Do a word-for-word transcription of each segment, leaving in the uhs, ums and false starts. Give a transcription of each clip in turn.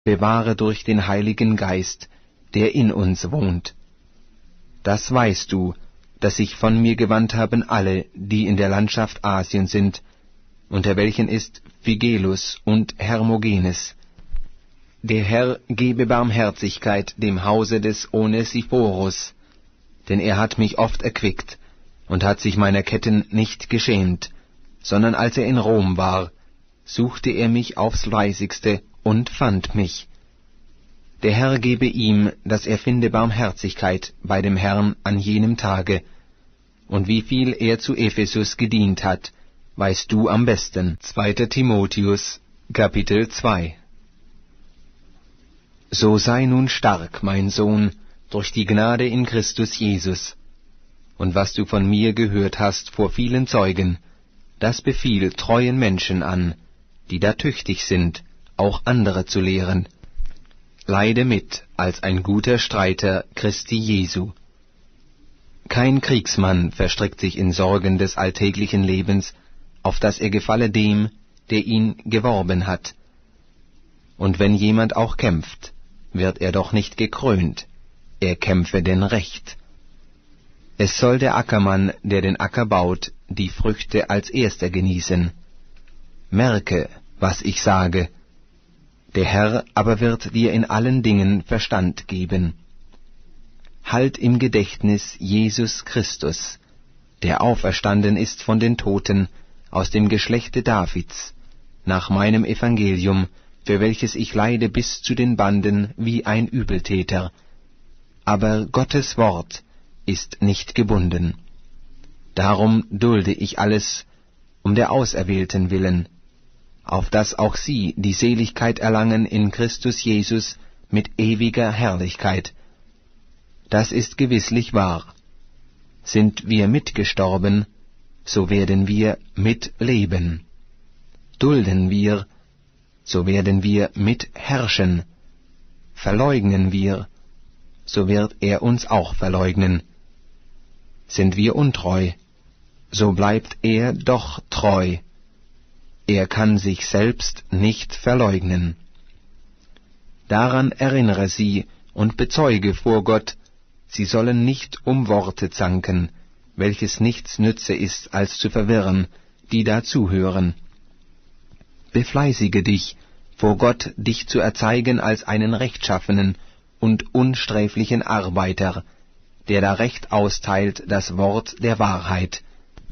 bewahre durch den Heiligen Geist, der in uns wohnt. Das weißt du, dass sich von mir gewandt haben alle, die in der Landschaft Asien sind, unter welchen ist Phygellus und Hermogenes. Der Herr gebe Barmherzigkeit dem Hause des Onesiphorus, denn er hat mich oft erquickt und hat sich meiner Ketten nicht geschämt, sondern als er in Rom war, suchte er mich aufs Fleißigste und fand mich. Der Herr gebe ihm, dass er finde Barmherzigkeit bei dem Herrn an jenem Tage, und wie viel er zu Ephesus gedient hat, weißt du am besten. zweiter Timotheus, Kapitel zwei. So sei nun stark, mein Sohn, durch die Gnade in Christus Jesus. Und was du von mir gehört hast vor vielen Zeugen, das befiehl treuen Menschen an, die da tüchtig sind, auch andere zu lehren. Leide mit als ein guter Streiter Christi Jesu. Kein Kriegsmann verstrickt sich in Sorgen des alltäglichen Lebens, auf dass er gefalle dem, der ihn geworben hat. Und wenn jemand auch kämpft, wird er doch nicht gekrönt, er kämpfe denn recht. Es soll der Ackermann, der den Acker baut, die Früchte als erster genießen. Merke, was ich sage, der Herr aber wird dir in allen Dingen Verstand geben. Halt im Gedächtnis Jesus Christus, der auferstanden ist von den Toten, aus dem Geschlechte Davids, nach meinem Evangelium, für welches ich leide bis zu den Banden wie ein Übeltäter. Aber Gottes Wort ist nicht gebunden. Darum dulde ich alles, um der Auserwählten willen, auf dass auch sie die Seligkeit erlangen in Christus Jesus mit ewiger Herrlichkeit. Das ist gewisslich wahr. Sind wir mitgestorben, so werden wir mitleben. Dulden wir, so werden wir mitherrschen. Verleugnen wir, so wird er uns auch verleugnen. Sind wir untreu, so bleibt er doch treu. Er kann sich selbst nicht verleugnen. Daran erinnere sie und bezeuge vor Gott, sie sollen nicht um Worte zanken, welches nichts nütze ist, als zu verwirren, die da zuhören. Befleißige dich, vor Gott dich zu erzeigen als einen rechtschaffenen und unsträflichen Arbeiter, der da recht austeilt das Wort der Wahrheit.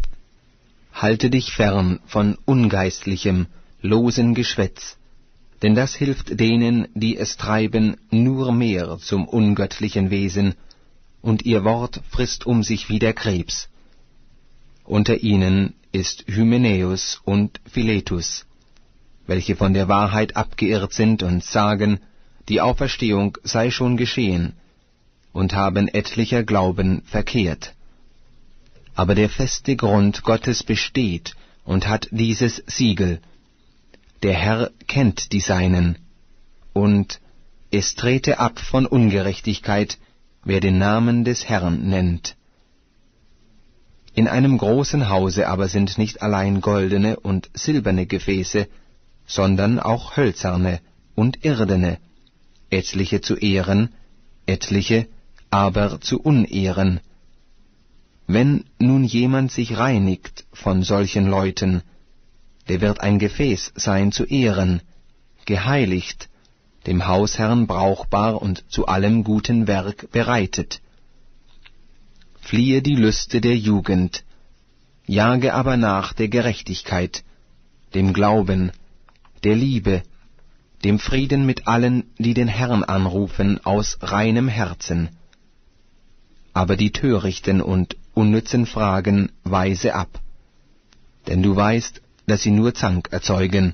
Halte dich fern von ungeistlichem, losen Geschwätz, denn das hilft denen, die es treiben, nur mehr zum ungöttlichen Wesen, und ihr Wort frisst um sich wie der Krebs. Unter ihnen ist Hymenäus und Philetus, welche von der Wahrheit abgeirrt sind und sagen, die Auferstehung sei schon geschehen, und haben etlicher Glauben verkehrt. Aber der feste Grund Gottes besteht und hat dieses Siegel. Der Herr kennt die Seinen, und es trete ab von Ungerechtigkeit, wer den Namen des Herrn nennt. In einem großen Hause aber sind nicht allein goldene und silberne Gefäße, sondern auch hölzerne und irdene, etliche zu Ehren, etliche aber zu Unehren. Wenn nun jemand sich reinigt von solchen Leuten, der wird ein Gefäß sein zu Ehren, geheiligt, dem Hausherrn brauchbar und zu allem guten Werk bereitet. Fliehe die Lüste der Jugend, jage aber nach der Gerechtigkeit, dem Glauben, der Liebe, dem Frieden mit allen, die den Herrn anrufen aus reinem Herzen. Aber die törichten und unnützen Fragen weise ab, denn du weißt, dass sie nur Zank erzeugen.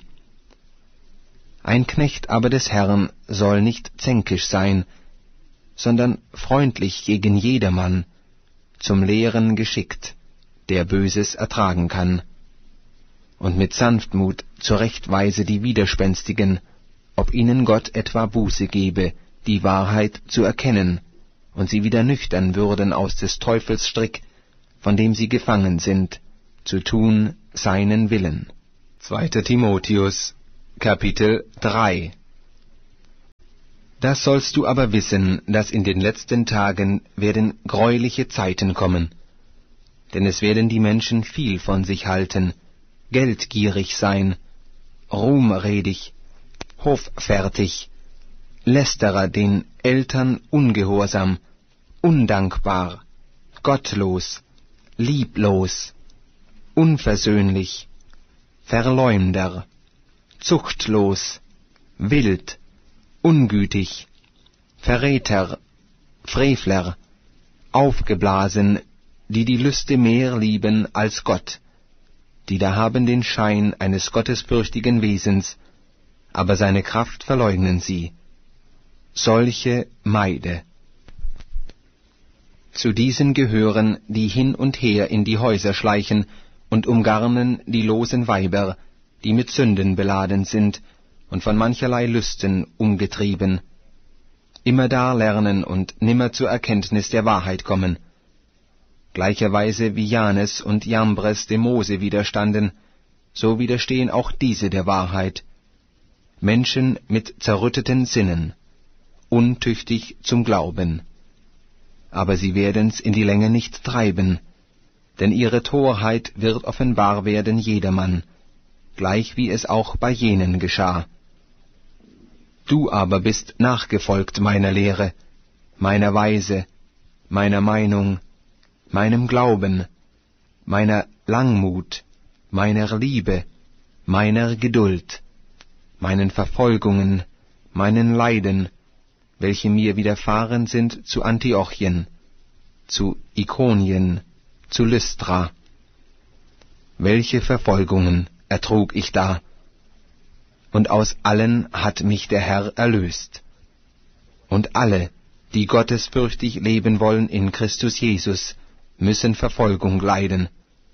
Ein Knecht aber des Herrn soll nicht zänkisch sein, sondern freundlich gegen jedermann, zum Lehren geschickt, der Böses ertragen kann, und mit Sanftmut zurechtweise die Widerspenstigen, ob ihnen Gott etwa Buße gebe, die Wahrheit zu erkennen, und sie wieder nüchtern würden aus des Teufels Strick, von dem sie gefangen sind, zu tun seinen Willen. zweiter Timotheus, Kapitel drei. Das sollst du aber wissen, dass in den letzten Tagen werden greuliche Zeiten kommen. Denn es werden die Menschen viel von sich halten, geldgierig sein, ruhmredig, hoffärtig, Lästerer, den Eltern ungehorsam, undankbar, gottlos, lieblos, unversöhnlich, Verleumder, zuchtlos, wild, ungütig, Verräter, Frevler, aufgeblasen, die die Lüste mehr lieben als Gott, die da haben den Schein eines gottesfürchtigen Wesens, aber seine Kraft verleugnen sie. Solche meide. Zu diesen gehören, die hin und her in die Häuser schleichen und umgarnen die losen Weiber, die mit Sünden beladen sind und von mancherlei Lüsten umgetrieben, immerdar lernen und nimmer zur Erkenntnis der Wahrheit kommen, gleicherweise wie Janes und Jambres dem Mose widerstanden, so widerstehen auch diese der Wahrheit, Menschen mit zerrütteten Sinnen, untüchtig zum Glauben. Aber sie werden's in die Länge nicht treiben, denn ihre Torheit wird offenbar werden jedermann, gleich wie es auch bei jenen geschah. Du aber bist nachgefolgt meiner Lehre, meiner Weise, meiner Meinung, meinem Glauben, meiner Langmut, meiner Liebe, meiner Geduld, meinen Verfolgungen, meinen Leiden, welche mir widerfahren sind zu Antiochien, zu Ikonien, zu Lystra. Welche Verfolgungen ertrug ich da? Und aus allen hat mich der Herr erlöst. Und alle, die gottesfürchtig leben wollen in Christus Jesus, müssen Verfolgung leiden.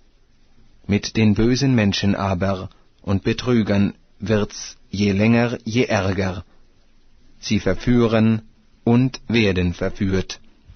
Mit den bösen Menschen aber und Betrügern wird's je länger je ärger. Sie verführen und werden verführt.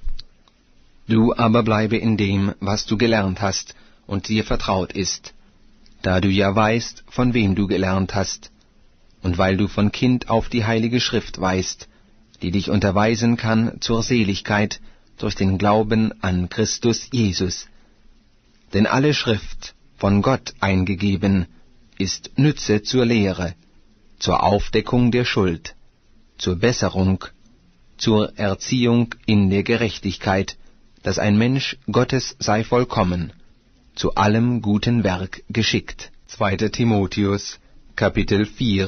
Du aber bleibe in dem, was du gelernt hast und dir vertraut ist, da du ja weißt, von wem du gelernt hast, und weil du von Kind auf die Heilige Schrift weißt, die dich unterweisen kann zur Seligkeit durch den Glauben an Christus Jesus. Denn alle Schrift, von Gott eingegeben, ist Nütze zur Lehre, zur Aufdeckung der Schuld, zur Besserung, zur Erziehung in der Gerechtigkeit, dass ein Mensch Gottes sei vollkommen, zu allem guten Werk geschickt. zweiter Timotheus, Kapitel vier.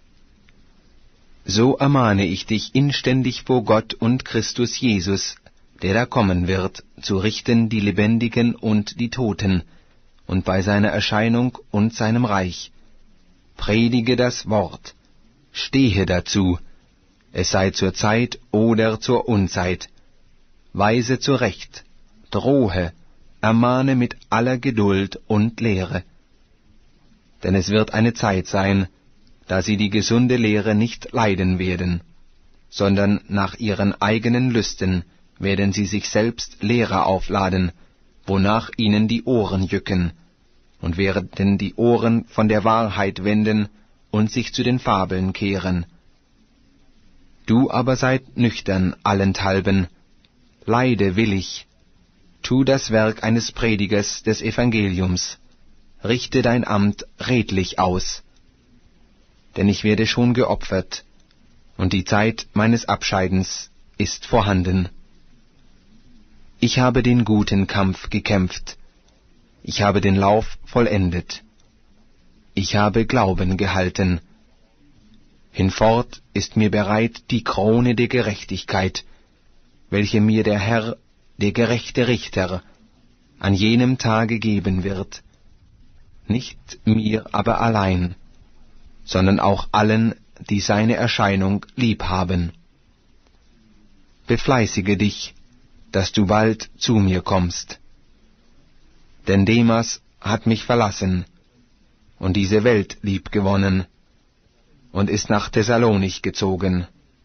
So ermahne ich dich inständig vor Gott und Christus Jesus, der da kommen wird, zu richten die Lebendigen und die Toten, und bei seiner Erscheinung und seinem Reich. Predige das Wort, stehe dazu, es sei zur Zeit oder zur Unzeit, weise zurecht, drohe, ermahne mit aller Geduld und Lehre. Denn es wird eine Zeit sein, da sie die gesunde Lehre nicht leiden werden, sondern nach ihren eigenen Lüsten werden sie sich selbst Lehrer aufladen, wonach ihnen die Ohren jücken, und werden die Ohren von der Wahrheit wenden und sich zu den Fabeln kehren. Du aber seid nüchtern allenthalben, leide willig, tu das Werk eines Predigers des Evangeliums, richte dein Amt redlich aus. Denn ich werde schon geopfert, und die Zeit meines Abscheidens ist vorhanden. Ich habe den guten Kampf gekämpft, ich habe den Lauf vollendet, ich habe Glauben gehalten. Hinfort ist mir bereit die Krone der Gerechtigkeit, welche mir der Herr, der gerechte Richter, an jenem Tage geben wird, nicht mir aber allein, sondern auch allen, die seine Erscheinung lieb haben. Befleißige dich, dass du bald zu mir kommst. Denn Demas hat mich verlassen und diese Welt liebgewonnen und ist nach Thessalonich gezogen.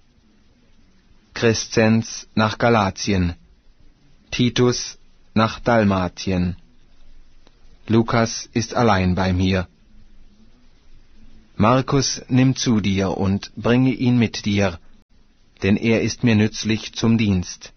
Crescens nach Galatien, Titus nach Dalmatien. Lukas ist allein bei mir. Markus nimm zu dir und bringe ihn mit dir, denn er ist mir nützlich zum Dienst.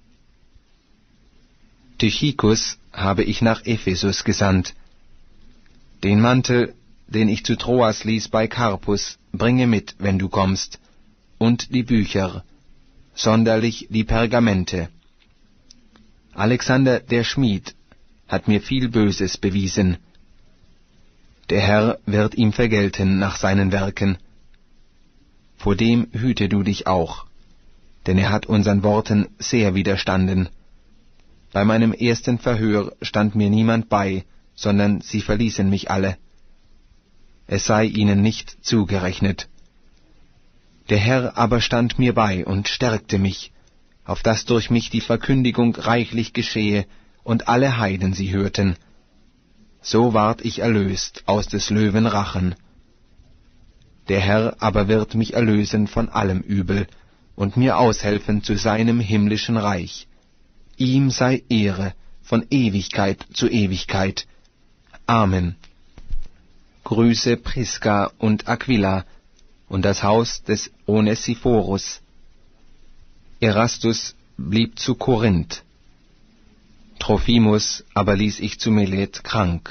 Tychikus habe ich nach Ephesus gesandt. Den Mantel, den ich zu Troas ließ bei Karpus, bringe mit, wenn du kommst, und die Bücher, sonderlich die Pergamente. Alexander der Schmied hat mir viel Böses bewiesen. Der Herr wird ihm vergelten nach seinen Werken. Vor dem hüte du dich auch, denn er hat unseren Worten sehr widerstanden. Bei meinem ersten Verhör stand mir niemand bei, sondern sie verließen mich alle. Es sei ihnen nicht zugerechnet. Der Herr aber stand mir bei und stärkte mich, auf dass durch mich die Verkündigung reichlich geschehe und alle Heiden sie hörten. So ward ich erlöst aus des Löwen Rachen. Der Herr aber wird mich erlösen von allem Übel und mir aushelfen zu seinem himmlischen Reich. Ihm sei Ehre von Ewigkeit zu Ewigkeit. Amen. Grüße Priska und Aquila und das Haus des Onesiphorus. Erastus blieb zu Korinth. Trophimus aber ließ ich zu Milet krank.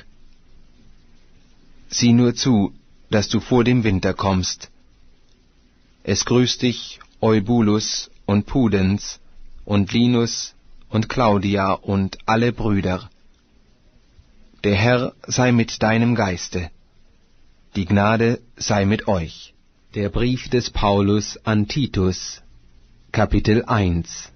Sieh nur zu, dass du vor dem Winter kommst. Es grüßt dich Eubulus und Pudens und Linus und Claudia und alle Brüder. Der Herr sei mit deinem Geiste. Die Gnade sei mit euch. Der Brief des Paulus an Titus, Kapitel eins.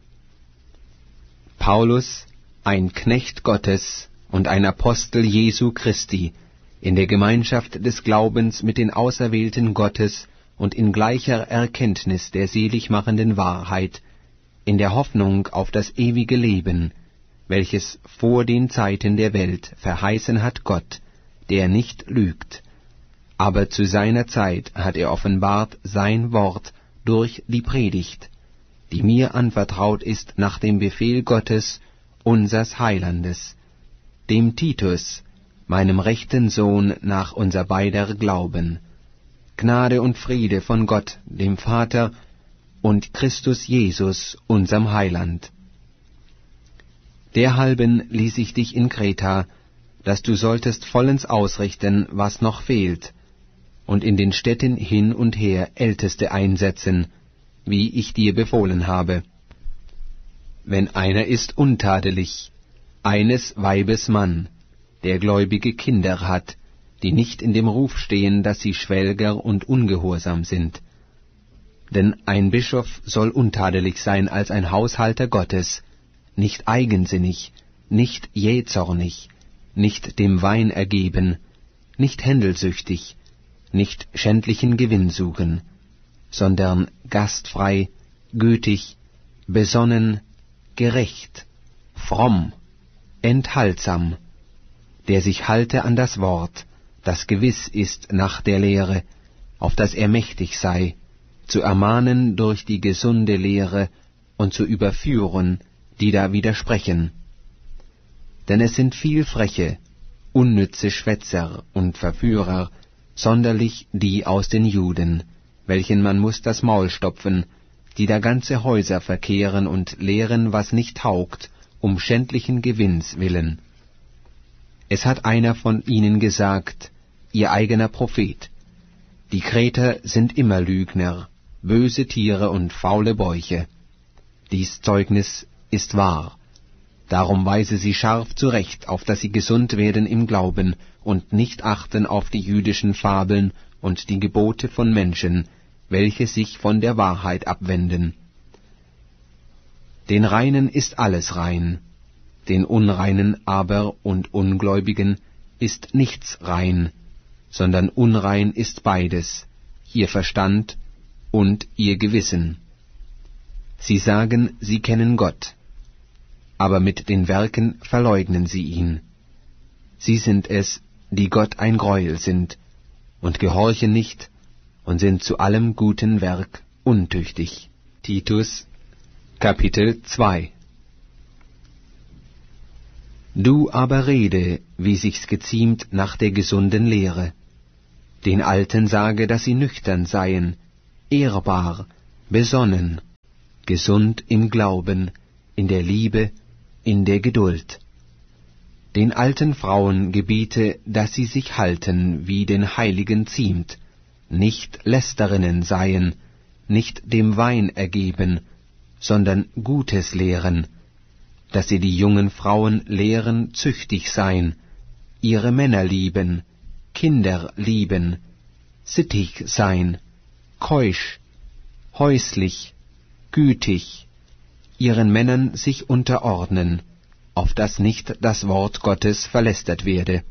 Paulus, ein Knecht Gottes und ein Apostel Jesu Christi, in der Gemeinschaft des Glaubens mit den Auserwählten Gottes und in gleicher Erkenntnis der seligmachenden Wahrheit, in der Hoffnung auf das ewige Leben, welches vor den Zeiten der Welt verheißen hat Gott, der nicht lügt. Aber zu seiner Zeit hat er offenbart sein Wort durch die Predigt, die mir anvertraut ist nach dem Befehl Gottes, unsers Heilandes, dem Titus, meinem rechten Sohn nach unser beider Glauben. Gnade und Friede von Gott, dem Vater, und Christus Jesus, unserem Heiland. Derhalben ließ ich dich in Kreta, dass du solltest vollends ausrichten, was noch fehlt, und in den Städten hin und her Älteste einsetzen, wie ich dir befohlen habe. Wenn einer ist untadelig, eines Weibes Mann, der gläubige Kinder hat, die nicht in dem Ruf stehen, dass sie Schwelger und ungehorsam sind. Denn ein Bischof soll untadelig sein als ein Haushalter Gottes, nicht eigensinnig, nicht jähzornig, nicht dem Wein ergeben, nicht händelsüchtig, nicht schändlichen Gewinn suchen, sondern gastfrei, gütig, besonnen, gerecht, fromm, enthaltsam, der sich halte an das Wort, das gewiss ist nach der Lehre, auf dass er mächtig sei, zu ermahnen durch die gesunde Lehre und zu überführen, die da widersprechen. Denn es sind viel Freche, unnütze Schwätzer und Verführer, sonderlich die aus den Juden, welchen man muß das Maul stopfen, die da ganze Häuser verkehren und lehren, was nicht taugt, um schändlichen Gewinns willen. Es hat einer von ihnen gesagt, ihr eigener Prophet, die Kreter sind immer Lügner, böse Tiere und faule Bäuche. Dies Zeugnis ist wahr. Darum weise sie scharf zurecht, auf dass sie gesund werden im Glauben und nicht achten auf die jüdischen Fabeln und die Gebote von Menschen, welche sich von der Wahrheit abwenden. Den Reinen ist alles rein, den Unreinen aber und Ungläubigen ist nichts rein, sondern unrein ist beides, ihr Verstand und ihr Gewissen. Sie sagen, sie kennen Gott, aber mit den Werken verleugnen sie ihn. Sie sind es, die Gott ein Greuel sind, und gehorchen nicht, und sind zu allem guten Werk untüchtig. Titus, Kapitel zwei. Du aber rede, wie sich's geziemt nach der gesunden Lehre. Den Alten sage, dass sie nüchtern seien, ehrbar, besonnen, gesund im Glauben, in der Liebe, in der Geduld. Den alten Frauen gebiete, dass sie sich halten, wie den Heiligen ziemt, nicht Lästerinnen seien, nicht dem Wein ergeben, sondern Gutes lehren, dass sie die jungen Frauen lehren, züchtig sein, ihre Männer lieben, Kinder lieben, sittig sein, keusch, häuslich, gütig, ihren Männern sich unterordnen, auf dass nicht das Wort Gottes verlästert werde.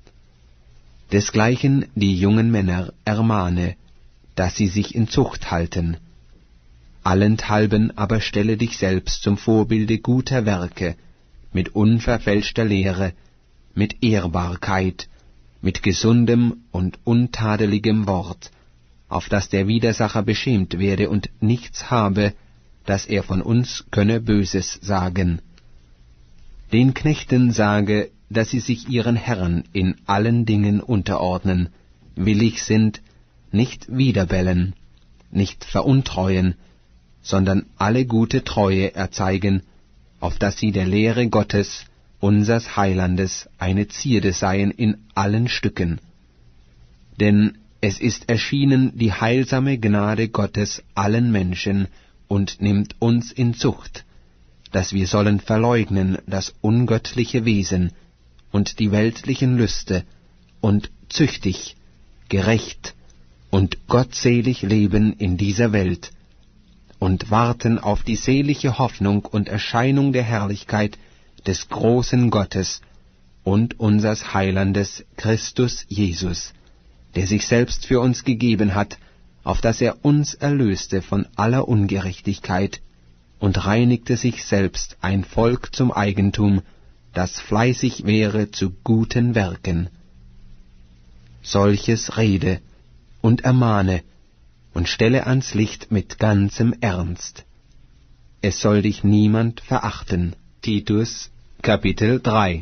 Desgleichen die jungen Männer ermahne, dass sie sich in Zucht halten. Allenthalben aber stelle dich selbst zum Vorbilde guter Werke, mit unverfälschter Lehre, mit Ehrbarkeit, mit gesundem und untadeligem Wort, auf dass der Widersacher beschämt werde und nichts habe, dass er von uns könne Böses sagen. Den Knechten sage, dass sie sich ihren Herren in allen Dingen unterordnen, willig sind, nicht widerbellen, nicht veruntreuen, sondern alle gute Treue erzeigen, auf dass sie der Lehre Gottes, unsers Heilandes, eine Zierde seien in allen Stücken. Denn es ist erschienen die heilsame Gnade Gottes allen Menschen und nimmt uns in Zucht, dass wir sollen verleugnen das ungöttliche Wesen und die weltlichen Lüste und züchtig, gerecht und gottselig leben in dieser Welt und warten auf die selige Hoffnung und Erscheinung der Herrlichkeit des großen Gottes und unsers Heilandes Christus Jesus, der sich selbst für uns gegeben hat, auf dass er uns erlöste von aller Ungerechtigkeit und reinigte sich selbst ein Volk zum Eigentum, das fleißig wäre zu guten Werken. Solches rede und ermahne und stelle ans Licht mit ganzem Ernst. Es soll dich niemand verachten. Titus, Kapitel drei.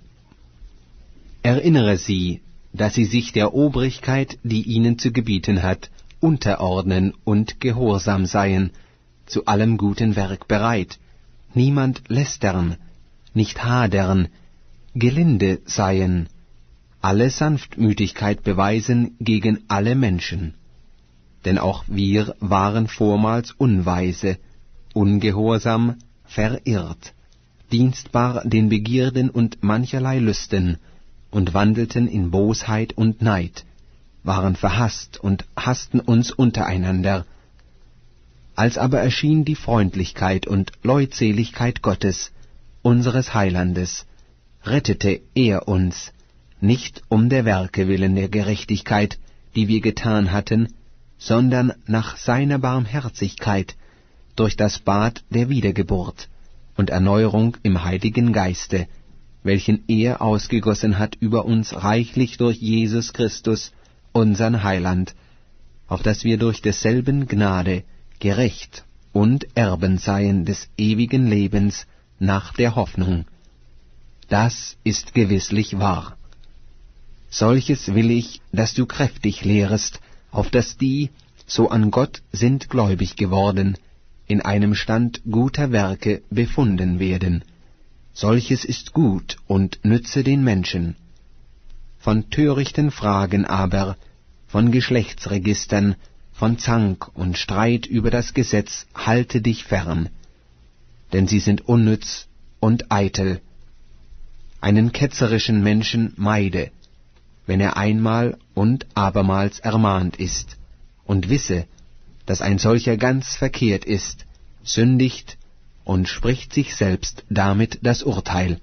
Erinnere sie, dass sie sich der Obrigkeit, die ihnen zu gebieten hat, unterordnen und gehorsam seien, zu allem guten Werk bereit, niemand lästern, nicht hadern, gelinde seien, alle Sanftmütigkeit beweisen gegen alle Menschen. Denn auch wir waren vormals unweise, ungehorsam, verirrt, dienstbar den Begierden und mancherlei Lüsten, und wandelten in Bosheit und Neid, waren verhasst und hassten uns untereinander. Als aber erschien die Freundlichkeit und Leutseligkeit Gottes, unseres Heilandes, rettete er uns, nicht um der Werke willen der Gerechtigkeit, die wir getan hatten, sondern nach seiner Barmherzigkeit, durch das Bad der Wiedergeburt und Erneuerung im Heiligen Geiste, welchen er ausgegossen hat über uns reichlich durch Jesus Christus, unsern Heiland, auf dass wir durch desselben Gnade gerecht und Erben seien des ewigen Lebens nach der Hoffnung. Das ist gewisslich wahr. Solches will ich, dass du kräftig lehrest, auf dass die, so an Gott sind gläubig geworden, in einem Stand guter Werke befunden werden. Solches ist gut und nütze den Menschen. Von törichten Fragen aber, von Geschlechtsregistern, von Zank und Streit über das Gesetz halte dich fern, denn sie sind unnütz und eitel. Einen ketzerischen Menschen meide, wenn er einmal und abermals ermahnt ist, und wisse, dass ein solcher ganz verkehrt ist, sündigt und spricht sich selbst damit das Urteil.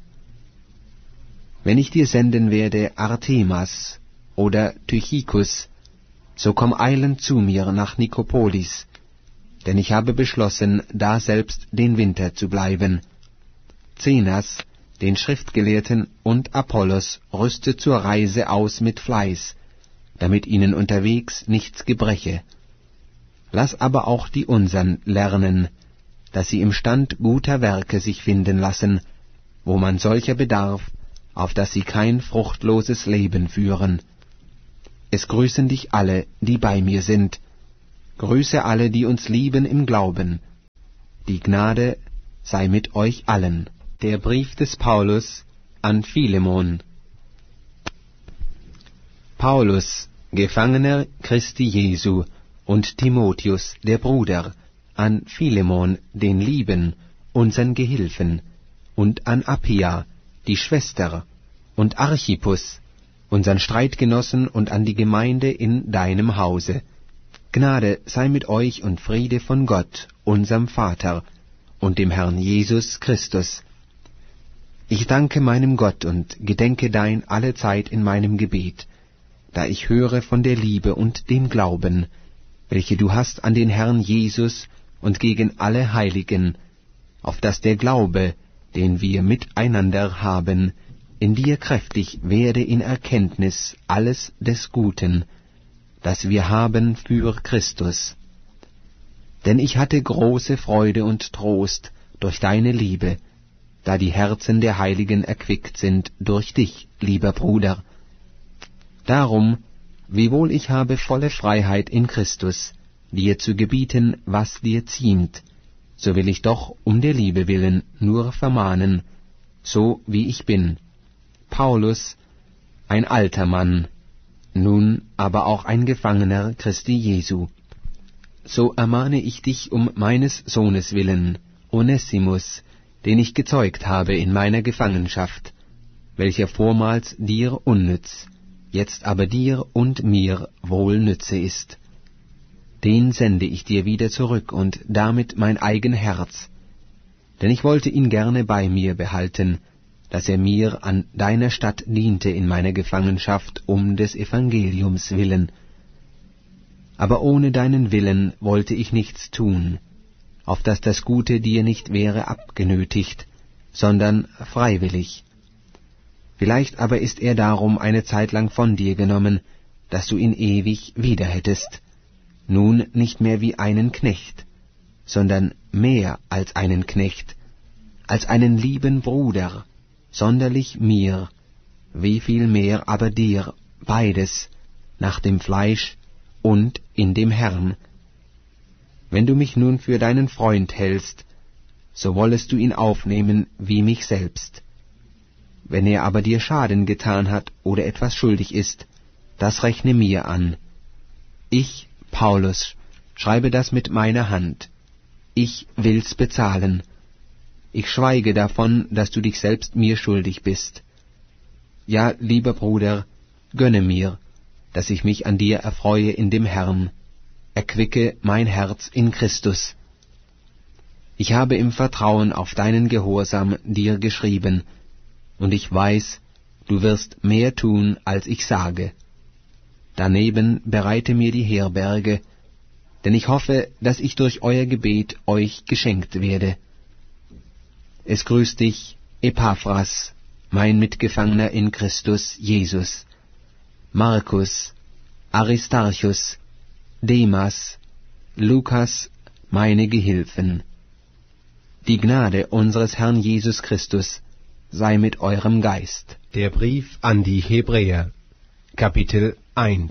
Wenn ich dir senden werde Artemas oder Tychikus, so komm eilend zu mir nach Nikopolis, denn ich habe beschlossen, daselbst den Winter zu bleiben. Zenas, den Schriftgelehrten, und Apollos rüste zur Reise aus mit Fleiß, damit ihnen unterwegs nichts gebreche. Lass aber auch die unsern lernen, dass sie im Stand guter Werke sich finden lassen, wo man solcher bedarf, auf dass sie kein fruchtloses Leben führen. Es grüßen dich alle, die bei mir sind. Grüße alle, die uns lieben im Glauben. Die Gnade sei mit euch allen. Der Brief des Paulus an Philemon. Paulus, Gefangener Christi Jesu, und Timotheus, der Bruder, an Philemon, den Lieben, unseren Gehilfen, und an Appia, die Schwester, und Archippus, unseren Streitgenossen, und an die Gemeinde in deinem Hause. Gnade sei mit euch und Friede von Gott, unserem Vater, und dem Herrn Jesus Christus. Ich danke meinem Gott und gedenke dein allezeit in meinem Gebet, da ich höre von der Liebe und dem Glauben, welche du hast an den Herrn Jesus und gegen alle Heiligen, auf dass der Glaube, den wir miteinander haben, in dir kräftig werde in Erkenntnis alles des Guten, das wir haben für Christus. Denn ich hatte große Freude und Trost durch deine Liebe, da die Herzen der Heiligen erquickt sind durch dich, lieber Bruder. Darum, wiewohl ich habe volle Freiheit in Christus, dir zu gebieten, was dir ziemt, so will ich doch um der Liebe willen nur vermahnen, so wie ich bin. Paulus, ein alter Mann, nun aber auch ein Gefangener Christi Jesu. So ermahne ich dich um meines Sohnes willen, Onesimus, den ich gezeugt habe in meiner Gefangenschaft, welcher vormals dir unnütz, jetzt aber dir und mir wohl nütze ist. Den sende ich dir wieder zurück und damit mein eigen Herz, denn ich wollte ihn gerne bei mir behalten, dass er mir an deiner Stadt diente in meiner Gefangenschaft um des Evangeliums willen. Aber ohne deinen Willen wollte ich nichts tun, auf dass das Gute dir nicht wäre abgenötigt, sondern freiwillig. Vielleicht aber ist er darum eine Zeit lang von dir genommen, dass du ihn ewig wieder hättest, nun nicht mehr wie einen Knecht, sondern mehr als einen Knecht, als einen lieben Bruder, sonderlich mir, wie viel mehr aber dir, beides, nach dem Fleisch und in dem Herrn. Wenn du mich nun für deinen Freund hältst, so wollest du ihn aufnehmen wie mich selbst. Wenn er aber dir Schaden getan hat oder etwas schuldig ist, das rechne mir an. Ich, Paulus, schreibe das mit meiner Hand. Ich will's bezahlen. Ich schweige davon, dass du dich selbst mir schuldig bist. Ja, lieber Bruder, gönne mir, dass ich mich an dir erfreue in dem Herrn. Erquicke mein Herz in Christus. Ich habe im Vertrauen auf deinen Gehorsam dir geschrieben, und ich weiß, du wirst mehr tun, als ich sage. Daneben bereite mir die Herberge, denn ich hoffe, dass ich durch euer Gebet euch geschenkt werde. Es grüßt dich, Epaphras, mein Mitgefangener in Christus Jesus, Markus, Aristarchus, Demas, Lukas, meine Gehilfen. Die Gnade unseres Herrn Jesus Christus sei mit eurem Geist. Der Brief an die Hebräer, Kapitel eins.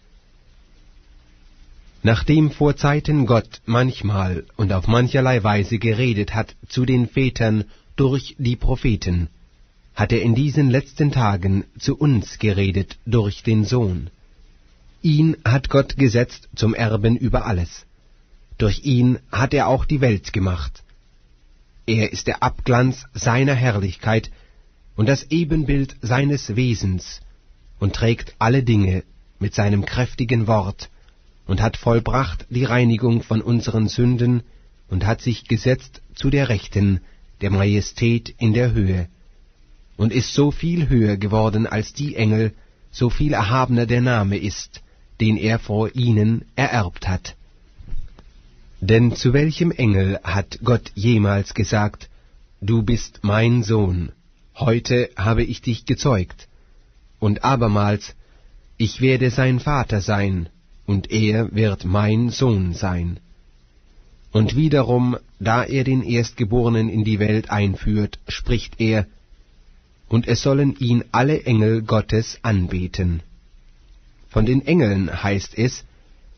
Nachdem vor Zeiten Gott manchmal und auf mancherlei Weise geredet hat zu den Vätern durch die Propheten, hat er in diesen letzten Tagen zu uns geredet durch den Sohn. Ihn hat Gott gesetzt zum Erben über alles. Durch ihn hat er auch die Welt gemacht. Er ist der Abglanz seiner Herrlichkeit und das Ebenbild seines Wesens und trägt alle Dinge mit seinem kräftigen Wort und hat vollbracht die Reinigung von unseren Sünden und hat sich gesetzt zu der Rechten der Majestät in der Höhe und ist so viel höher geworden als die Engel, so viel erhabener der Name ist, den er vor ihnen ererbt hat. Denn zu welchem Engel hat Gott jemals gesagt, du bist mein Sohn, heute habe ich dich gezeugt, und abermals, ich werde sein Vater sein, und er wird mein Sohn sein. Und wiederum, da er den Erstgeborenen in die Welt einführt, spricht er, und es sollen ihn alle Engel Gottes anbeten. Von den Engeln heißt es,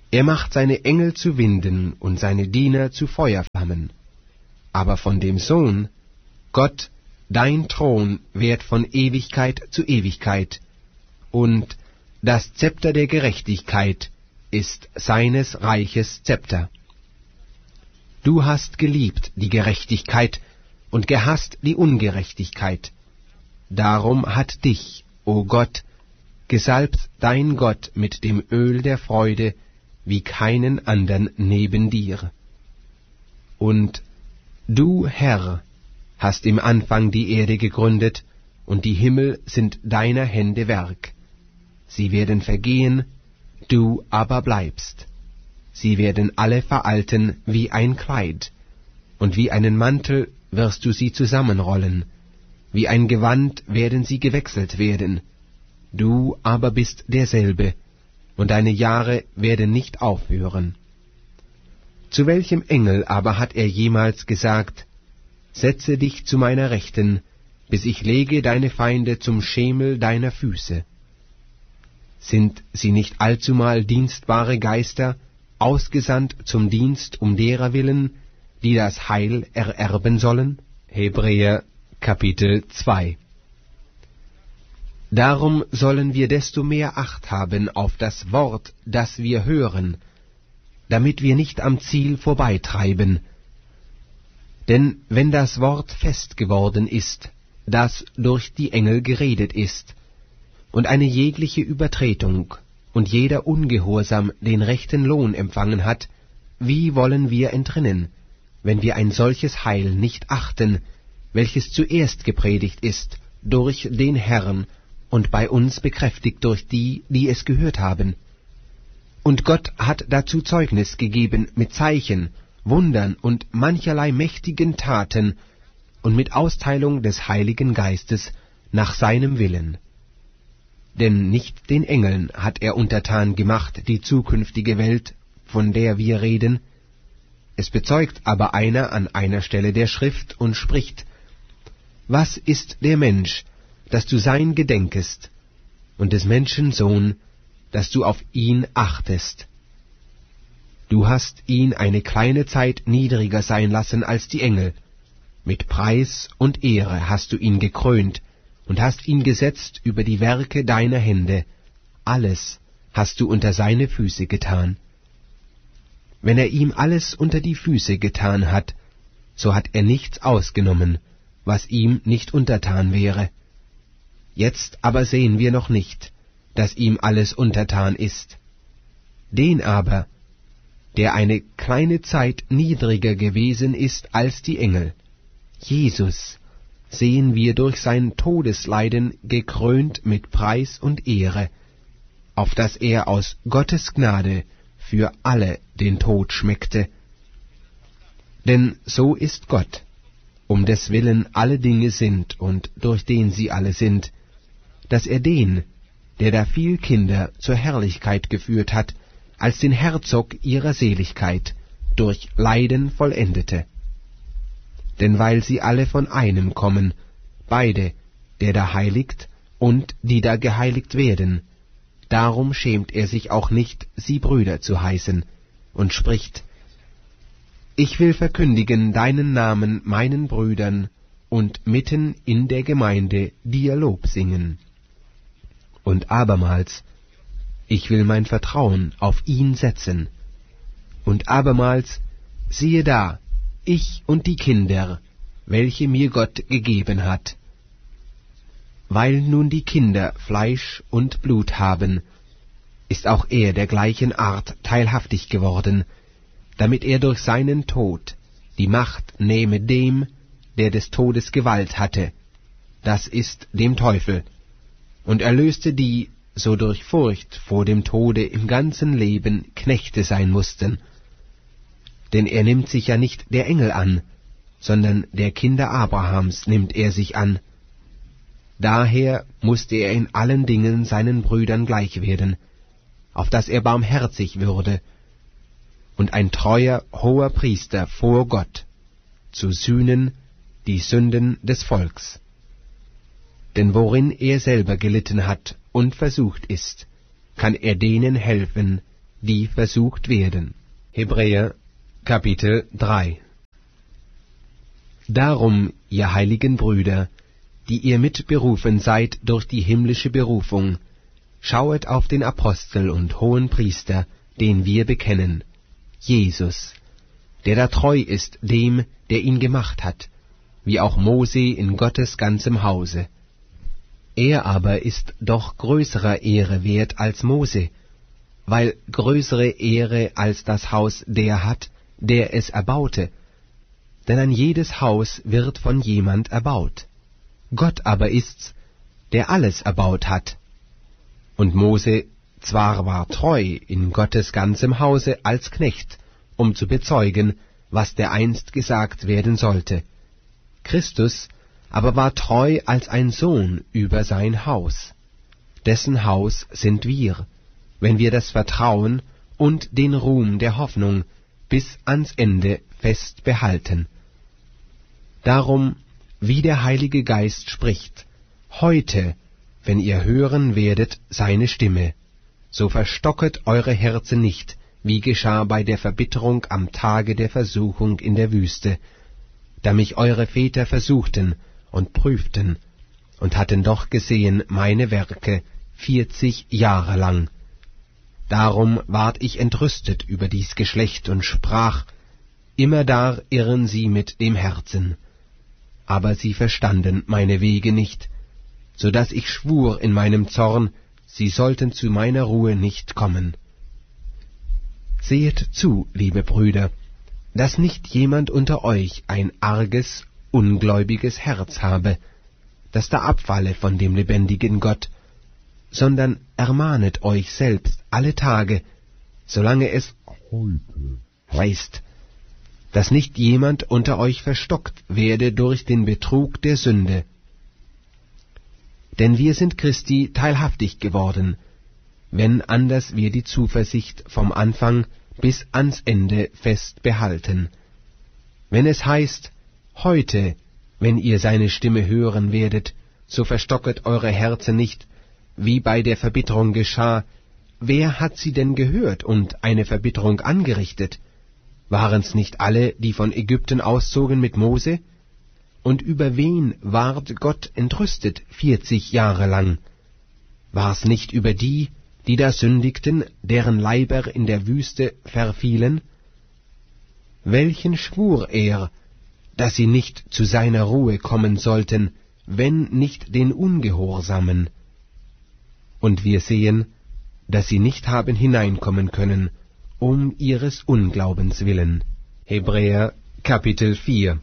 Er macht seine Engel zu Winden und seine Diener zu Feuerflammen. Aber von dem Sohn, Gott, dein Thron währt von Ewigkeit zu Ewigkeit, und das Zepter der Gerechtigkeit ist seines Reiches Zepter. Du hast geliebt die Gerechtigkeit und gehasst die Ungerechtigkeit. Darum hat dich, o Gott, gesalbt dein Gott mit dem Öl der Freude, wie keinen andern neben dir. Und du, Herr, hast im Anfang die Erde gegründet, und die Himmel sind deiner Hände Werk. Sie werden vergehen, du aber bleibst. Sie werden alle veralten wie ein Kleid, und wie einen Mantel wirst du sie zusammenrollen, wie ein Gewand werden sie gewechselt werden. Du aber bist derselbe, und deine Jahre werden nicht aufhören. Zu welchem Engel aber hat er jemals gesagt, setze dich zu meiner Rechten, bis ich lege deine Feinde zum Schemel deiner Füße? Sind sie nicht allzumal dienstbare Geister, ausgesandt zum Dienst um derer willen, die das Heil ererben sollen? Hebräer Kapitel zwei. Darum sollen wir desto mehr Acht haben auf das Wort, das wir hören, damit wir nicht am Ziel vorbeitreiben. Denn wenn das Wort fest geworden ist, das durch die Engel geredet ist, und eine jegliche Übertretung und jeder Ungehorsam den rechten Lohn empfangen hat, wie wollen wir entrinnen, wenn wir ein solches Heil nicht achten, welches zuerst gepredigt ist durch den Herrn und bei uns bekräftigt durch die, die es gehört haben? Und Gott hat dazu Zeugnis gegeben mit Zeichen, Wundern und mancherlei mächtigen Taten und mit Austeilung des Heiligen Geistes nach seinem Willen. Denn nicht den Engeln hat er untertan gemacht die zukünftige Welt, von der wir reden. Es bezeugt aber einer an einer Stelle der Schrift und spricht: Was ist der Mensch, dass du sein gedenkest, und des Menschen Sohn, dass du auf ihn achtest? Du hast ihn eine kleine Zeit niedriger sein lassen als die Engel. Mit Preis und Ehre hast du ihn gekrönt und hast ihn gesetzt über die Werke deiner Hände. Alles hast du unter seine Füße getan. Wenn er ihm alles unter die Füße getan hat, so hat er nichts ausgenommen, was ihm nicht untertan wäre. Jetzt aber sehen wir noch nicht, dass ihm alles untertan ist. Den aber, der eine kleine Zeit niedriger gewesen ist als die Engel, Jesus, sehen wir durch sein Todesleiden gekrönt mit Preis und Ehre, auf dass er aus Gottes Gnade für alle den Tod schmeckte. Denn so ist Gott, um des Willen alle Dinge sind und durch den sie alle sind, dass er den, der da viel Kinder zur Herrlichkeit geführt hat, als den Herzog ihrer Seligkeit, durch Leiden vollendete. Denn weil sie alle von einem kommen, beide, der da heiligt und die da geheiligt werden, darum schämt er sich auch nicht, sie Brüder zu heißen, und spricht: Ich will verkündigen deinen Namen meinen Brüdern und mitten in der Gemeinde dir Lob singen. Und abermals: Ich will mein Vertrauen auf ihn setzen. Und abermals: Siehe da, ich und die Kinder, welche mir Gott gegeben hat. Weil nun die Kinder Fleisch und Blut haben, ist auch er der gleichen Art teilhaftig geworden, damit er durch seinen Tod die Macht nehme dem, der des Todes Gewalt hatte, das ist dem Teufel, und erlöste die, so durch Furcht vor dem Tode im ganzen Leben Knechte sein mussten. Denn er nimmt sich ja nicht der Engel an, sondern der Kinder Abrahams nimmt er sich an. Daher musste er in allen Dingen seinen Brüdern gleich werden, auf dass er barmherzig würde und ein treuer hoher Priester vor Gott, zu sühnen die Sünden des Volks. Denn worin er selber gelitten hat und versucht ist, kann er denen helfen, die versucht werden. Hebräer Kapitel drei. Darum, ihr heiligen Brüder, die ihr mitberufen seid durch die himmlische Berufung, schauet auf den Apostel und hohen Priester, den wir bekennen, Jesus, der da treu ist dem, der ihn gemacht hat, wie auch Mose in Gottes ganzem Hause. Er aber ist doch größerer Ehre wert als Mose, weil größere Ehre als das Haus der hat, der es erbaute. Denn ein jedes Haus wird von jemand erbaut. Gott aber ist's, der alles erbaut hat. Und Mose zwar war treu in Gottes ganzem Hause als Knecht, um zu bezeugen, was dereinst gesagt werden sollte. Christus aber war treu als ein Sohn über sein Haus. Dessen Haus sind wir, wenn wir das Vertrauen und den Ruhm der Hoffnung bis ans Ende fest behalten. Darum, wie der Heilige Geist spricht, heute, wenn ihr hören werdet seine Stimme, so verstocket eure Herzen nicht, wie geschah bei der Verbitterung am Tage der Versuchung in der Wüste, da mich eure Väter versuchten und prüften, und hatten doch gesehen meine Werke vierzig Jahre lang. Darum ward ich entrüstet über dies Geschlecht und sprach, immerdar irren sie mit dem Herzen. Aber sie verstanden meine Wege nicht, so daß ich schwur in meinem Zorn, sie sollten zu meiner Ruhe nicht kommen. Sehet zu, liebe Brüder, dass nicht jemand unter euch ein arges, ungläubiges Herz habe, das da abfalle von dem lebendigen Gott, sondern ermahnet euch selbst alle Tage, solange es heute heißt, dass nicht jemand unter euch verstockt werde durch den Betrug der Sünde. Denn wir sind Christi teilhaftig geworden, wenn anders wir die Zuversicht vom Anfang bis ans Ende fest behalten. Wenn es heißt, heute, wenn ihr seine Stimme hören werdet, so verstocket eure Herzen nicht, wie bei der Verbitterung geschah. Wer hat sie denn gehört und eine Verbitterung angerichtet? Waren's nicht alle, die von Ägypten auszogen mit Mose? Und über wen ward Gott entrüstet vierzig Jahre lang? War's nicht über die, die da sündigten, deren Leiber in der Wüste verfielen? Welchen schwur er, dass sie nicht zu seiner Ruhe kommen sollten, wenn nicht den Ungehorsamen? Und wir sehen, dass sie nicht haben hineinkommen können, um ihres Unglaubens willen. Hebräer Kapitel vier.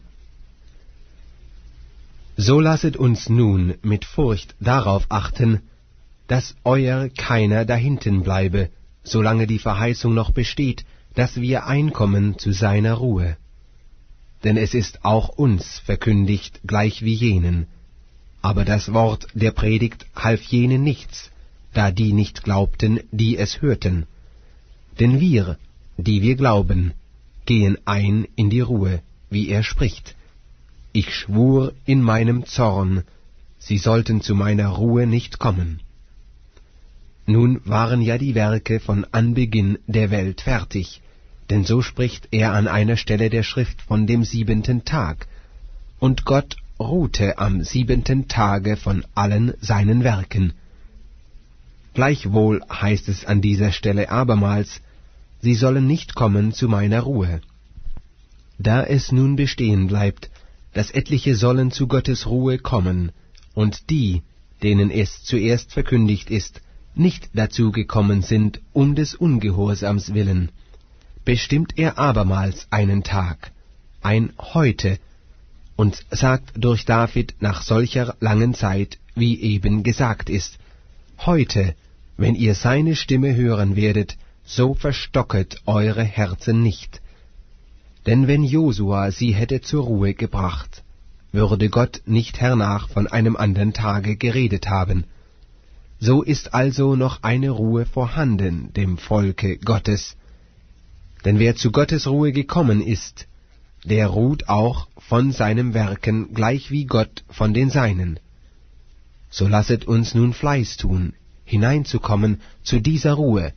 So lasset uns nun mit Furcht darauf achten, dass euer keiner dahinten bleibe, solange die Verheißung noch besteht, dass wir einkommen zu seiner Ruhe. Denn es ist auch uns verkündigt, gleich wie jenen. Aber das Wort der Predigt half jenen nichts, da die nicht glaubten, die es hörten. Denn wir, die wir glauben, gehen ein in die Ruhe, wie er spricht. Ich schwur in meinem Zorn, sie sollten zu meiner Ruhe nicht kommen. Nun waren ja die Werke von Anbeginn der Welt fertig, denn so spricht er an einer Stelle der Schrift von dem siebenten Tag. Und Gott ruhte am siebenten Tage von allen seinen Werken. Gleichwohl heißt es an dieser Stelle abermals, sie sollen nicht kommen zu meiner Ruhe. Da es nun bestehen bleibt, dass etliche sollen zu Gottes Ruhe kommen, und die, denen es zuerst verkündigt ist, nicht dazu gekommen sind, um des Ungehorsams willen, bestimmt er abermals einen Tag, ein Heute, und sagt durch David nach solcher langen Zeit, wie eben gesagt ist, heute, wenn ihr seine Stimme hören werdet, so verstocket eure Herzen nicht. Denn wenn Josua sie hätte zur Ruhe gebracht, würde Gott nicht hernach von einem andern Tage geredet haben. So ist also noch eine Ruhe vorhanden dem Volke Gottes. Denn wer zu Gottes Ruhe gekommen ist, der ruht auch von seinem Werken gleich wie Gott von den Seinen. So lasset uns nun Fleiß tun, hineinzukommen zu dieser Ruhe,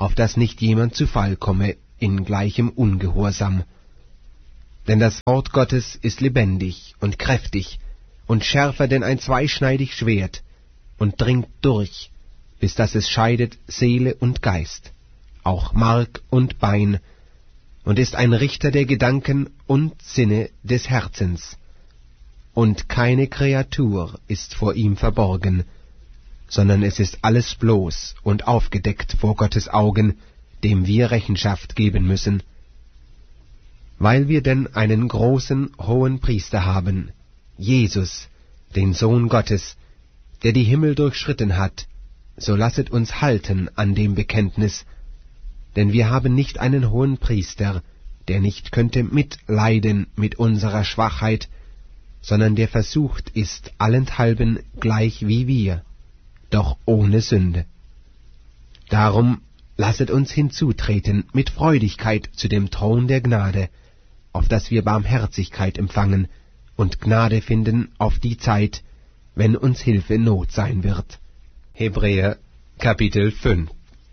auf dass nicht jemand zu Fall komme in gleichem Ungehorsam. Denn das Wort Gottes ist lebendig und kräftig und schärfer denn ein zweischneidig Schwert und dringt durch, bis dass es scheidet Seele und Geist, auch Mark und Bein, und ist ein Richter der Gedanken und Sinne des Herzens. Und keine Kreatur ist vor ihm verborgen, sondern es ist alles bloß und aufgedeckt vor Gottes Augen, dem wir Rechenschaft geben müssen. Weil wir denn einen großen hohen Priester haben, Jesus, den Sohn Gottes, der die Himmel durchschritten hat, so lasset uns halten an dem Bekenntnis, denn wir haben nicht einen hohen Priester, der nicht könnte mitleiden mit unserer Schwachheit, sondern der versucht ist allenthalben gleich wie wir, doch ohne Sünde. Darum lasset uns hinzutreten mit Freudigkeit zu dem Thron der Gnade, auf dass wir Barmherzigkeit empfangen und Gnade finden auf die Zeit, wenn uns Hilfe Not sein wird. Hebräer Kapitel fünf.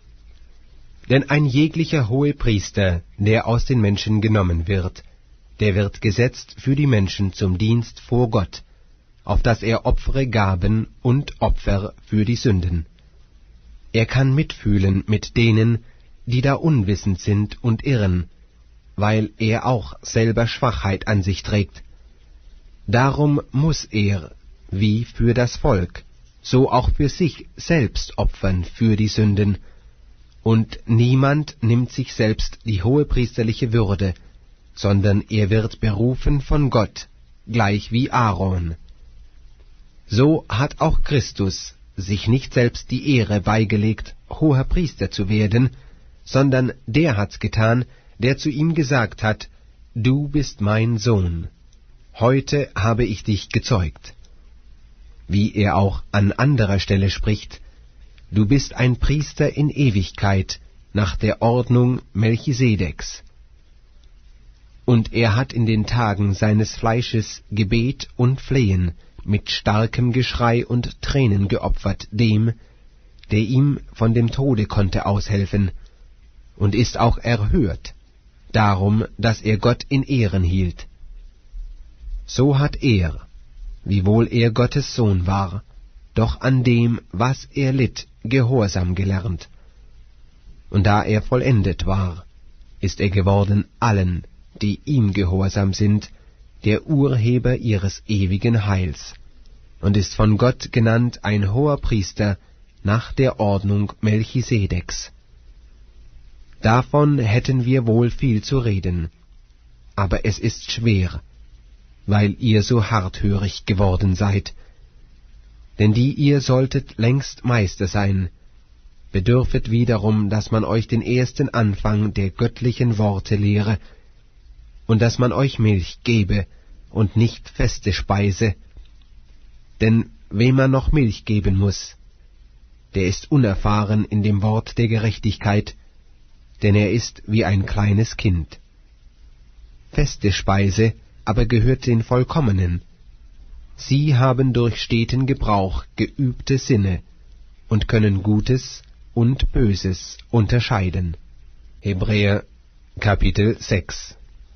Denn ein jeglicher Hohepriester, der aus den Menschen genommen wird, der wird gesetzt für die Menschen zum Dienst vor Gott, auf dass er opfere Gaben und Opfer für die Sünden. Er kann mitfühlen mit denen, die da unwissend sind und irren, weil er auch selber Schwachheit an sich trägt. Darum muß er, wie für das Volk, so auch für sich selbst opfern für die Sünden, und niemand nimmt sich selbst die hohepriesterliche Würde, sondern er wird berufen von Gott, gleich wie Aaron. So hat auch Christus sich nicht selbst die Ehre beigelegt, hoher Priester zu werden, sondern der hat's getan, der zu ihm gesagt hat, Du bist mein Sohn, heute habe ich dich gezeugt. Wie er auch an anderer Stelle spricht, Du bist ein Priester in Ewigkeit, nach der Ordnung Melchisedeks. Und er hat in den Tagen seines Fleisches Gebet und Flehen mit starkem Geschrei und Tränen geopfert dem, der ihm von dem Tode konnte aushelfen, und ist auch erhört, darum, dass er Gott in Ehren hielt. So hat er, wiewohl er Gottes Sohn war, doch an dem, was er litt, Gehorsam gelernt. Und da er vollendet war, ist er geworden allen, die ihm gehorsam sind, der Urheber ihres ewigen Heils, und ist von Gott genannt ein hoher Priester nach der Ordnung Melchisedeks. Davon hätten wir wohl viel zu reden, aber es ist schwer, weil ihr so harthörig geworden seid. Denn die ihr solltet längst Meister sein, bedürfet wiederum, dass man euch den ersten Anfang der göttlichen Worte lehre, und dass man euch Milch gebe und nicht feste Speise. Denn wem man noch Milch geben muß, der ist unerfahren in dem Wort der Gerechtigkeit, denn er ist wie ein kleines Kind. Feste Speise aber gehört den Vollkommenen. Sie haben durch steten Gebrauch geübte Sinne und können Gutes und Böses unterscheiden. Hebräer Kapitel sechs.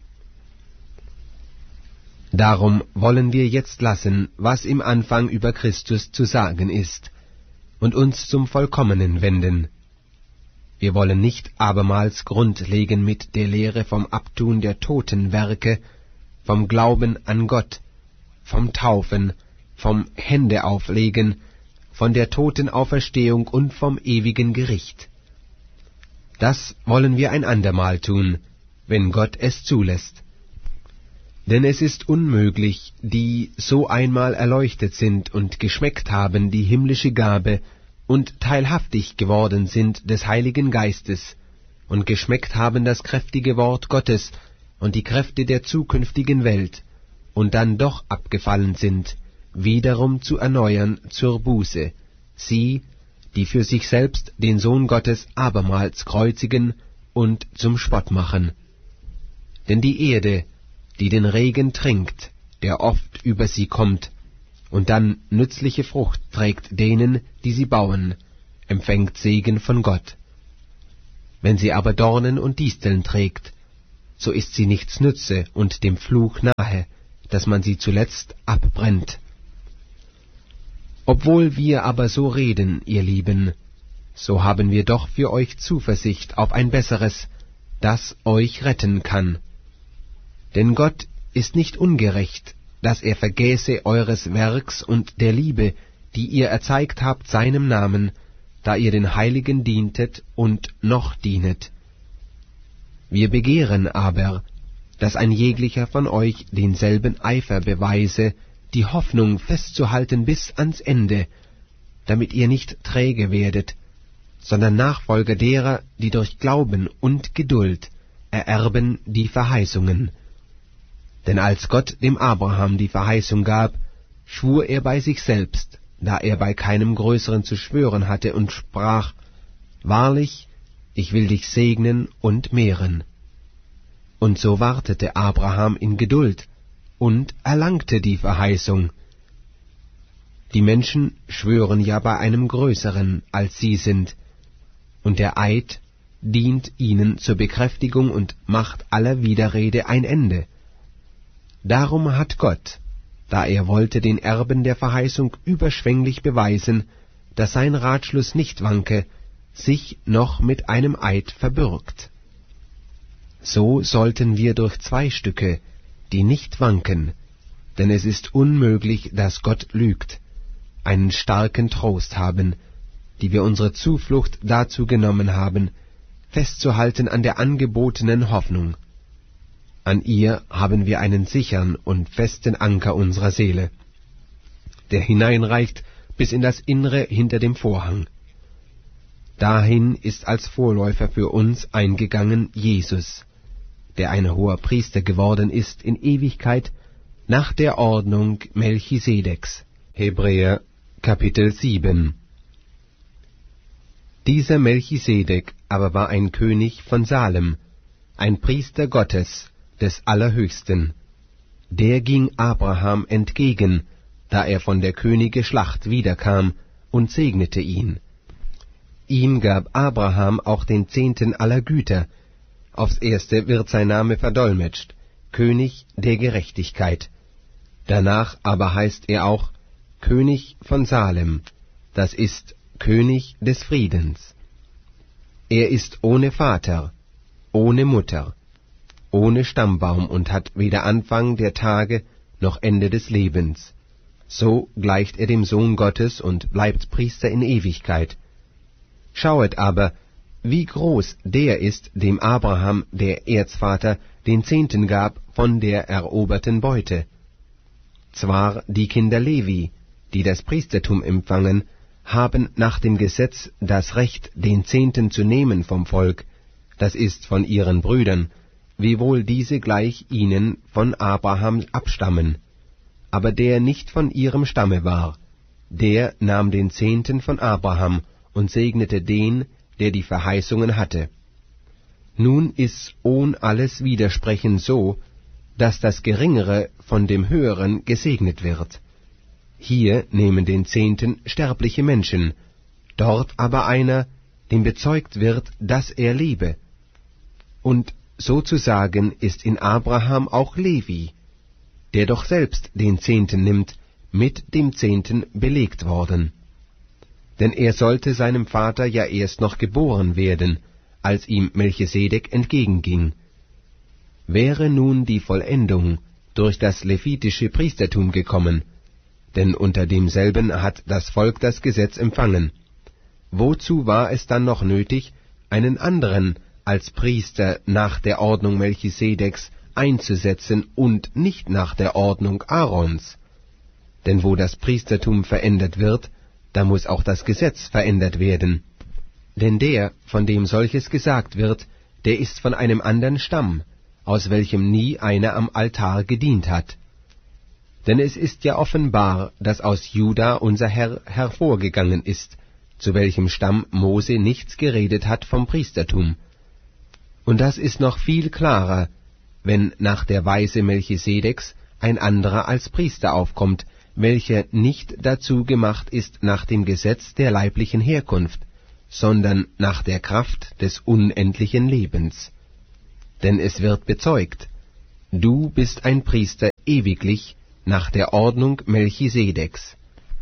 Darum wollen wir jetzt lassen, was im Anfang über Christus zu sagen ist, und uns zum Vollkommenen wenden. Wir wollen nicht abermals Grund legen mit der Lehre vom Abtun der Totenwerke, vom Glauben an Gott, vom Taufen, vom Händeauflegen, von der Totenauferstehung und vom ewigen Gericht. Das wollen wir ein andermal tun, wenn Gott es zulässt. Denn es ist unmöglich, die so einmal erleuchtet sind und geschmeckt haben die himmlische Gabe und teilhaftig geworden sind des Heiligen Geistes und geschmeckt haben das kräftige Wort Gottes und die Kräfte der zukünftigen Welt, und dann doch abgefallen sind, wiederum zu erneuern zur Buße, sie, die für sich selbst den Sohn Gottes abermals kreuzigen und zum Spott machen. Denn die Erde, die den Regen trinkt, der oft über sie kommt, und dann nützliche Frucht trägt denen, die sie bauen, empfängt Segen von Gott. Wenn sie aber Dornen und Disteln trägt, so ist sie nichts nütze und dem Fluch nahe, dass man sie zuletzt abbrennt. Obwohl wir aber so reden, ihr Lieben, so haben wir doch für euch Zuversicht auf ein Besseres, das euch retten kann. Denn Gott ist nicht ungerecht, dass er vergäße eures Werks und der Liebe, die ihr erzeigt habt seinem Namen, da ihr den Heiligen dientet und noch dienet. Wir begehren aber, dass ein jeglicher von euch denselben Eifer beweise, die Hoffnung festzuhalten bis ans Ende, damit ihr nicht träge werdet, sondern Nachfolger derer, die durch Glauben und Geduld ererben die Verheißungen. Denn als Gott dem Abraham die Verheißung gab, schwur er bei sich selbst, da er bei keinem Größeren zu schwören hatte, und sprach, »Wahrlich, ich will dich segnen und mehren.« Und so wartete Abraham in Geduld und erlangte die Verheißung. Die Menschen schwören ja bei einem Größeren, als sie sind, und der Eid dient ihnen zur Bekräftigung und macht aller Widerrede ein Ende. Darum hat Gott, da er wollte den Erben der Verheißung überschwänglich beweisen, dass sein Ratschluss nicht wanke, sich noch mit einem Eid verbürgt. So sollten wir durch zwei Stücke, die nicht wanken, denn es ist unmöglich, dass Gott lügt, einen starken Trost haben, die wir unsere Zuflucht dazu genommen haben, festzuhalten an der angebotenen Hoffnung. An ihr haben wir einen sichern und festen Anker unserer Seele, der hineinreicht bis in das Innere hinter dem Vorhang. Dahin ist als Vorläufer für uns eingegangen Jesus, der ein hoher Priester geworden ist in Ewigkeit nach der Ordnung Melchisedeks. Hebräer Kapitel sieben. Dieser Melchisedek aber war ein König von Salem, ein Priester Gottes, des Allerhöchsten. Der ging Abraham entgegen, da er von der Könige Schlacht wiederkam, und segnete ihn. Ihm gab Abraham auch den Zehnten aller Güter. Aufs erste wird sein Name verdolmetscht, König der Gerechtigkeit. Danach aber heißt er auch König von Salem, das ist König des Friedens. Er ist ohne Vater, ohne Mutter, ohne Stammbaum und hat weder Anfang der Tage noch Ende des Lebens. So gleicht er dem Sohn Gottes und bleibt Priester in Ewigkeit. Schauet aber, wie groß der ist, dem Abraham, der Erzvater, den Zehnten gab von der eroberten Beute. Zwar die Kinder Levi, die das Priestertum empfangen, haben nach dem Gesetz das Recht, den Zehnten zu nehmen vom Volk, das ist von ihren Brüdern, wiewohl diese gleich ihnen von Abraham abstammen. Aber der nicht von ihrem Stamme war, der nahm den Zehnten von Abraham und segnete den, der die Verheißungen hatte. Nun ist's ohn alles Widersprechen so, dass das Geringere von dem Höheren gesegnet wird. Hier nehmen den Zehnten sterbliche Menschen, dort aber einer, dem bezeugt wird, dass er lebe. Und sozusagen ist in Abraham auch Levi, der doch selbst den Zehnten nimmt, mit dem Zehnten belegt worden. Denn er sollte seinem Vater ja erst noch geboren werden, als ihm Melchisedek entgegenging. Wäre nun die Vollendung durch das levitische Priestertum gekommen, denn unter demselben hat das Volk das Gesetz empfangen, wozu war es dann noch nötig, einen anderen als Priester nach der Ordnung Melchisedeks einzusetzen und nicht nach der Ordnung Aarons? Denn wo das Priestertum verändert wird, da muss auch das Gesetz verändert werden. Denn der, von dem solches gesagt wird, der ist von einem andern Stamm, aus welchem nie einer am Altar gedient hat. Denn es ist ja offenbar, dass aus Juda unser Herr hervorgegangen ist, zu welchem Stamm Mose nichts geredet hat vom Priestertum. Und das ist noch viel klarer, wenn nach der Weise Melchisedeks ein anderer als Priester aufkommt, welcher nicht dazu gemacht ist nach dem Gesetz der leiblichen Herkunft, sondern nach der Kraft des unendlichen Lebens. Denn es wird bezeugt, du bist ein Priester ewiglich nach der Ordnung Melchisedeks.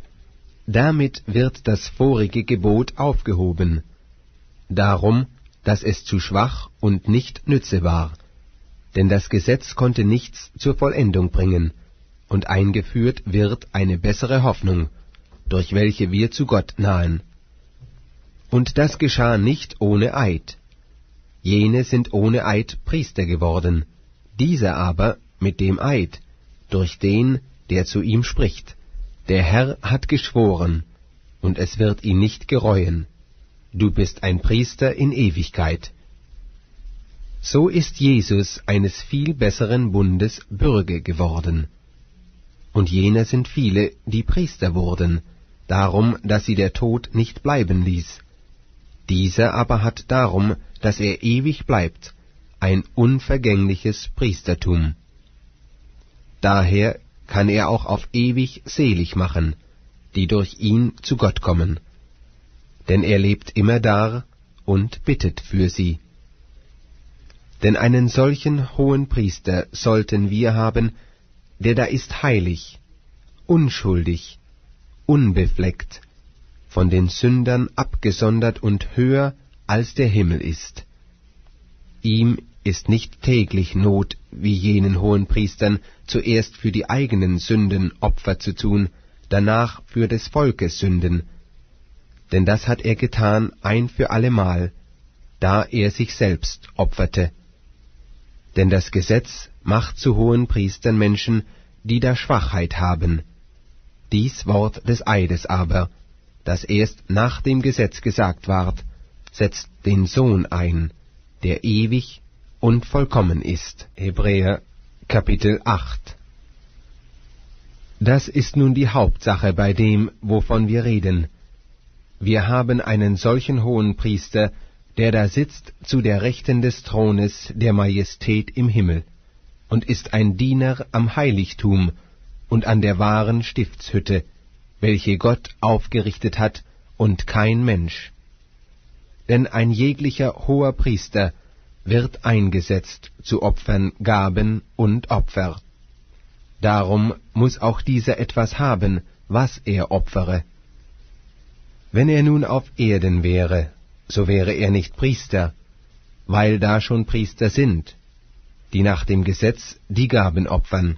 Damit wird das vorige Gebot aufgehoben, darum, dass es zu schwach und nicht nütze war, denn das Gesetz konnte nichts zur Vollendung bringen, und eingeführt wird eine bessere Hoffnung, durch welche wir zu Gott nahen. Und das geschah nicht ohne Eid. Jene sind ohne Eid Priester geworden, dieser aber mit dem Eid, durch den, der zu ihm spricht. Der Herr hat geschworen, und es wird ihn nicht gereuen. Du bist ein Priester in Ewigkeit. So ist Jesus eines viel besseren Bundes Bürge geworden. Und jene sind viele, die Priester wurden, darum, dass sie der Tod nicht bleiben ließ. Dieser aber hat darum, dass er ewig bleibt, ein unvergängliches Priestertum. Daher kann er auch auf ewig selig machen, die durch ihn zu Gott kommen. Denn er lebt immerdar und bittet für sie. Denn einen solchen hohen Priester sollten wir haben, der da ist heilig, unschuldig, unbefleckt, von den Sündern abgesondert und höher als der Himmel ist. Ihm ist nicht täglich Not, wie jenen hohen Priestern, zuerst für die eigenen Sünden Opfer zu tun, danach für des Volkes Sünden. Denn das hat er getan ein für allemal, da er sich selbst opferte. Denn das Gesetz macht zu hohen Priestern Menschen, die da Schwachheit haben. Dies Wort des Eides aber, das erst nach dem Gesetz gesagt ward, setzt den Sohn ein, der ewig und vollkommen ist. Hebräer Kapitel acht. Das ist nun die Hauptsache bei dem, wovon wir reden. Wir haben einen solchen hohen Priester, der da sitzt zu der Rechten des Thrones der Majestät im Himmel, und ist ein Diener am Heiligtum und an der wahren Stiftshütte, welche Gott aufgerichtet hat, und kein Mensch. Denn ein jeglicher hoher Priester wird eingesetzt zu Opfern, Gaben und Opfer. Darum muß auch dieser etwas haben, was er opfere. Wenn er nun auf Erden wäre, so wäre er nicht Priester, weil da schon Priester sind, die nach dem Gesetz die Gaben opfern.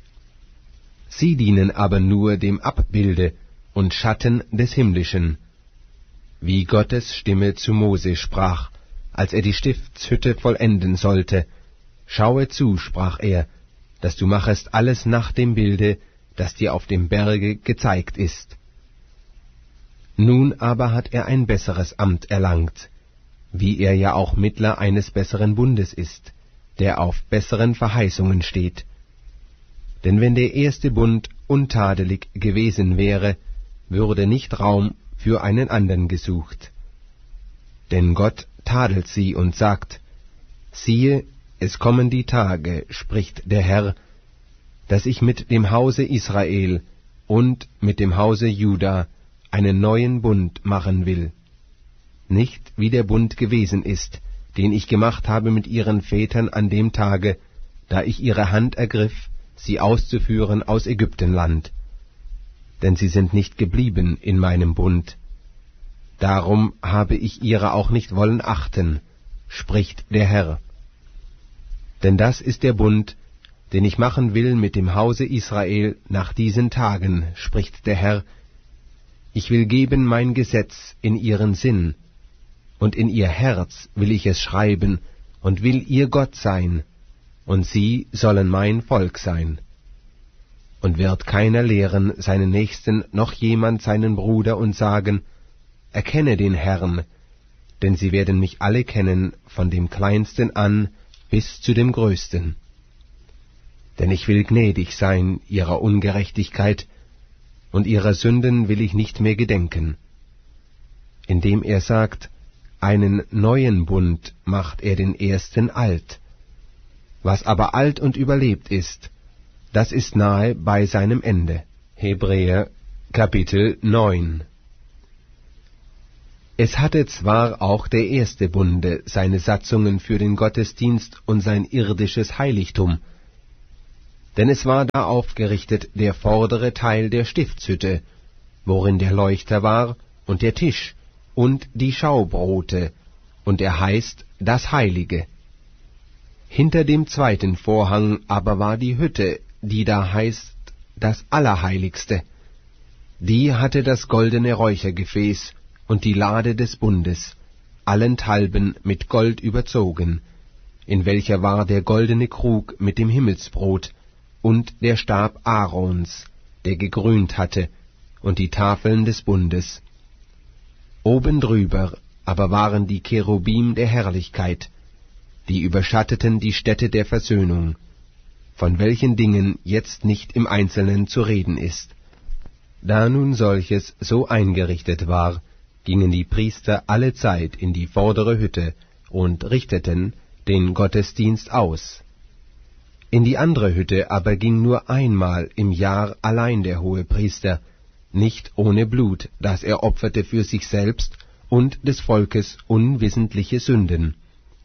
Sie dienen aber nur dem Abbilde und Schatten des Himmlischen, wie Gottes Stimme zu Mose sprach, als er die Stiftshütte vollenden sollte. Schaue zu, sprach er, dass du machest alles nach dem Bilde, das dir auf dem Berge gezeigt ist. Nun aber hat er ein besseres Amt erlangt, wie er ja auch Mittler eines besseren Bundes ist, der auf besseren Verheißungen steht. Denn wenn der erste Bund untadelig gewesen wäre, würde nicht Raum für einen andern gesucht. Denn Gott tadelt sie und sagt, siehe, es kommen die Tage, spricht der Herr, dass ich mit dem Hause Israel und mit dem Hause Juda einen neuen Bund machen will. Nicht wie der Bund gewesen ist, den ich gemacht habe mit ihren Vätern an dem Tage, da ich ihre Hand ergriff, sie auszuführen aus Ägyptenland. Denn sie sind nicht geblieben in meinem Bund. Darum habe ich ihrer auch nicht wollen achten, spricht der Herr. Denn das ist der Bund, den ich machen will mit dem Hause Israel nach diesen Tagen, spricht der Herr. Ich will geben mein Gesetz in ihren Sinn, und in ihr Herz will ich es schreiben, und will ihr Gott sein, und sie sollen mein Volk sein. Und wird keiner lehren seinen Nächsten noch jemand seinen Bruder und sagen, erkenne den Herrn, denn sie werden mich alle kennen, von dem Kleinsten an bis zu dem Größten. Denn ich will gnädig sein ihrer Ungerechtigkeit, und ihrer Sünden will ich nicht mehr gedenken. Indem er sagt, einen neuen Bund macht er den ersten alt. Was aber alt und überlebt ist, das ist nahe bei seinem Ende. Hebräer Kapitel neun. Es hatte zwar auch der erste Bunde seine Satzungen für den Gottesdienst und sein irdisches Heiligtum, denn es war da aufgerichtet der vordere Teil der Stiftshütte, worin der Leuchter war und der Tisch und die Schaubrote, und er heißt das Heilige. Hinter dem zweiten Vorhang aber war die Hütte, die da heißt das Allerheiligste. Die hatte das goldene Räuchergefäß und die Lade des Bundes, allenthalben mit Gold überzogen, in welcher war der goldene Krug mit dem Himmelsbrot und der Stab Aarons, der gegrünt hatte, und die Tafeln des Bundes. Oben drüber aber waren die Cherubim der Herrlichkeit, die überschatteten die Stätte der Versöhnung, von welchen Dingen jetzt nicht im Einzelnen zu reden ist. Da nun solches so eingerichtet war, gingen die Priester allezeit in die vordere Hütte und richteten den Gottesdienst aus. In die andere Hütte aber ging nur einmal im Jahr allein der Hohepriester, nicht ohne Blut, das er opferte für sich selbst und des Volkes unwissentliche Sünden.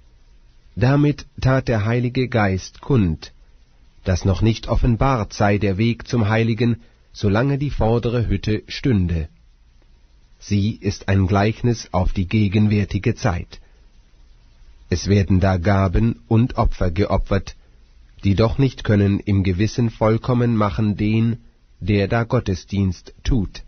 Damit tat der Heilige Geist kund, dass noch nicht offenbart sei der Weg zum Heiligen, solange die vordere Hütte stünde. Sie ist ein Gleichnis auf die gegenwärtige Zeit. Es werden da Gaben und Opfer geopfert, die doch nicht können im Gewissen vollkommen machen den, der da Gottesdienst tut.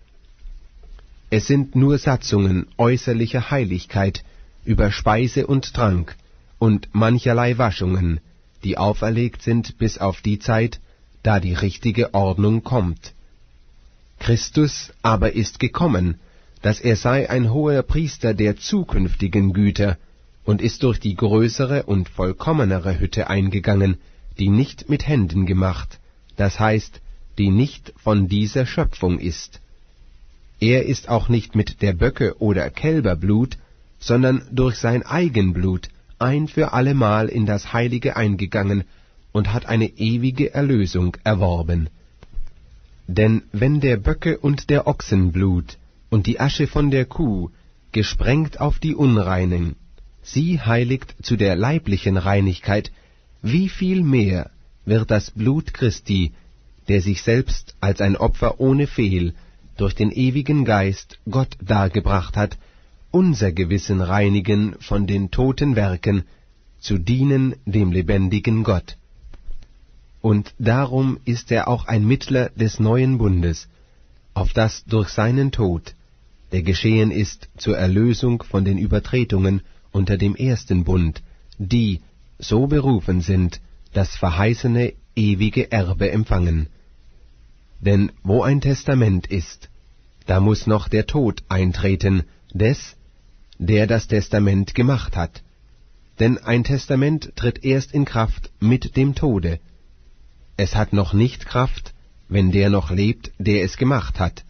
Es sind nur Satzungen äußerlicher Heiligkeit über Speise und Trank und mancherlei Waschungen, die auferlegt sind bis auf die Zeit, da die richtige Ordnung kommt. Christus aber ist gekommen, dass er sei ein hoher Priester der zukünftigen Güter, und ist durch die größere und vollkommenere Hütte eingegangen, die nicht mit Händen gemacht, das heißt, die nicht von dieser Schöpfung ist. Er ist auch nicht mit der Böcke oder Kälberblut, sondern durch sein Eigenblut ein für allemal in das Heilige eingegangen und hat eine ewige Erlösung erworben. Denn wenn der Böcke und der Ochsenblut und die Asche von der Kuh, gesprengt auf die Unreinen, sie heiligt zu der leiblichen Reinigkeit, wie viel mehr wird das Blut Christi, der sich selbst als ein Opfer ohne Fehl durch den ewigen Geist Gott dargebracht hat, unser Gewissen reinigen von den toten Werken, zu dienen dem lebendigen Gott. Und darum ist er auch ein Mittler des neuen Bundes, auf das durch seinen Tod, der geschehen ist zur Erlösung von den Übertretungen unter dem ersten Bund, die so berufen sind, das verheißene ewige Erbe empfangen. Denn wo ein Testament ist, da muß noch der Tod eintreten, des, der das Testament gemacht hat. Denn ein Testament tritt erst in Kraft mit dem Tode. Es hat noch nicht Kraft, wenn der noch lebt, der es gemacht hat.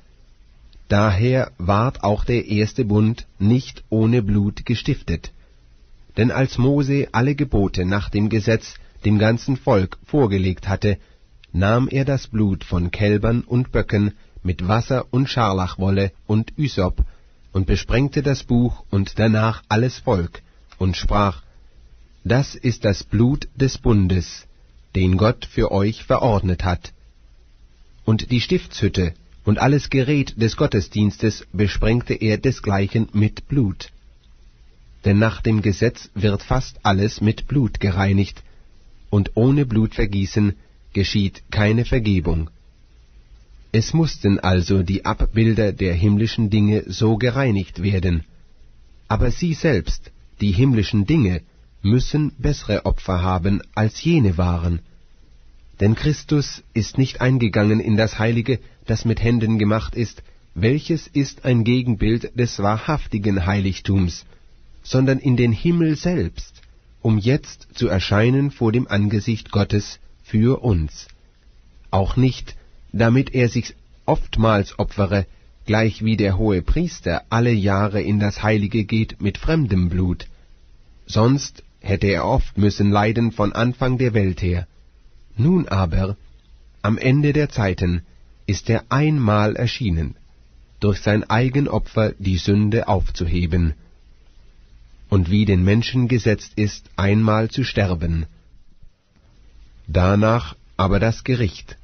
Daher ward auch der erste Bund nicht ohne Blut gestiftet. Denn als Mose alle Gebote nach dem Gesetz dem ganzen Volk vorgelegt hatte, nahm er das Blut von Kälbern und Böcken mit Wasser und Scharlachwolle und Ysop und besprengte das Buch und danach alles Volk und sprach: Das ist das Blut des Bundes, den Gott für euch verordnet hat. Und die Stiftshütte und alles Gerät des Gottesdienstes besprengte er desgleichen mit Blut. Denn nach dem Gesetz wird fast alles mit Blut gereinigt, und ohne Blutvergießen geschieht keine Vergebung. Es mussten also die Abbilder der himmlischen Dinge so gereinigt werden, aber sie selbst, die himmlischen Dinge, müssen bessere Opfer haben, als jene waren. Denn Christus ist nicht eingegangen in das Heilige, das mit Händen gemacht ist, welches ist ein Gegenbild des wahrhaftigen Heiligtums, sondern in den Himmel selbst, um jetzt zu erscheinen vor dem Angesicht Gottes für uns. Auch nicht, damit er sich oftmals opfere, gleich wie der hohe Priester alle Jahre in das Heilige geht mit fremdem Blut. Sonst hätte er oft müssen leiden von Anfang der Welt her. Nun aber, am Ende der Zeiten, ist er einmal erschienen. durch sein Eigenopfer die Sünde aufzuheben, und wie den Menschen gesetzt ist, einmal zu sterben, danach aber das Gericht,